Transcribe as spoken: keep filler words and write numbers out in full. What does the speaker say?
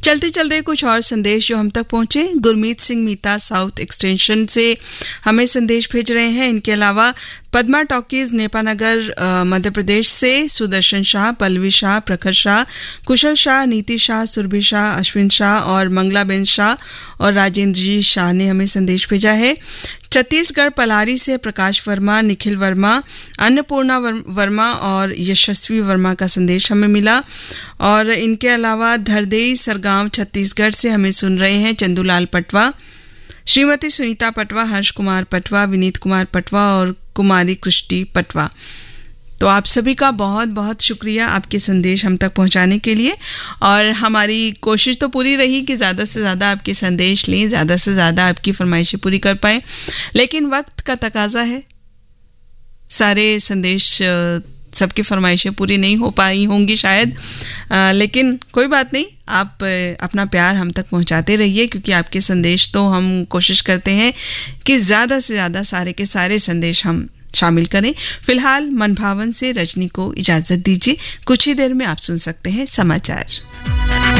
चलते चलते कुछ और संदेश जो हम तक पहुंचे। गुरमीत सिंह मीता साउथ एक्सटेंशन से हमें संदेश भेज रहे हैं। इनके अलावा पद्मा टॉकीज नेपानगर मध्य प्रदेश से सुदर्शन शाह, पल्लवी शाह, प्रखर शाह, कुशल शाह, नीति शाह, सुरभि शाह, अश्विन शाह और मंगलाबेन शाह और राजेंद्र जी शाह ने हमें संदेश भेजा है। छत्तीसगढ़ पलारी से प्रकाश वर्मा, निखिल वर्मा, अन्नपूर्णा वर्मा और यशस्वी वर्मा का संदेश हमें मिला। और इनके अलावा धरदेई सरगांव छत्तीसगढ़ से हमें सुन रहे हैं चंदूलाल पटवा, श्रीमती सुनीता पटवा, हर्ष कुमार पटवा, विनीत कुमार पटवा और कुमारी कृष्टि पटवा। तो आप सभी का बहुत बहुत शुक्रिया आपके संदेश हम तक पहुंचाने के लिए। और हमारी कोशिश तो पूरी रही कि ज़्यादा से ज़्यादा आपके संदेश लें, ज़्यादा से ज़्यादा आपकी फरमाइशें पूरी कर पाएँ, लेकिन वक्त का तकाजा है। सारे संदेश, सबकी फरमाइशें पूरी नहीं हो पाई होंगी शायद, आ, लेकिन कोई बात नहीं, आप अपना प्यार हम तक पहुंचाते रहिए, क्योंकि आपके संदेश तो हम कोशिश करते हैं कि ज़्यादा से ज़्यादा सारे के सारे संदेश हम शामिल करें। फिलहाल मनभावन से रजनी को इजाज़त दीजिए। कुछ ही देर में आप सुन सकते हैं समाचार।